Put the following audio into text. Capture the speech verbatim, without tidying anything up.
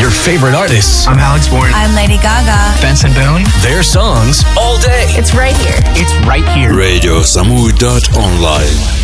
your favorite artists. I'm Alex Bourne. I'm Lady Gaga. Benson Boone. Their songs all day. It's right here. It's right here. radio samui dot online